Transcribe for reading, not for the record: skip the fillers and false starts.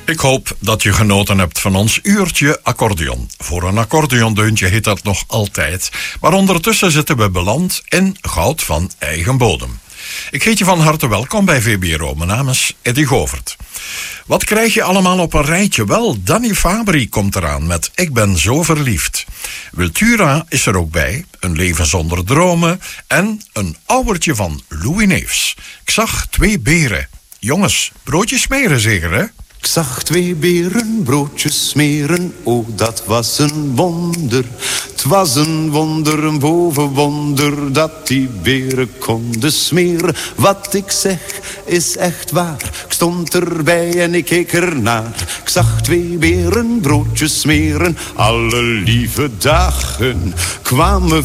Ik hoop dat je genoten hebt van ons uurtje accordeon. Voor een accordeondeuntje heet dat nog altijd. Maar ondertussen zitten we beland in goud van eigen bodem. Ik heet je van harte welkom bij VBRO. Mijn naam is Eddy Govert. Wat krijg je allemaal op een rijtje? Wel, Danny Fabri komt eraan met Ik ben zo verliefd. Wiltura is er ook bij, Een leven zonder dromen en een ouwertje van Louis Neefs. Ik zag 2 beren. Jongens, broodjes smeren zeker, hè? Ik zag 2 beren broodjes smeren, oh dat was een wonder. Het was een wonder, een bovenwonder, dat die beren konden smeren. Wat ik zeg is echt waar, ik stond erbij en ik keek ernaar. Ik zag 2 beren broodjes smeren, alle lieve dagen kwamen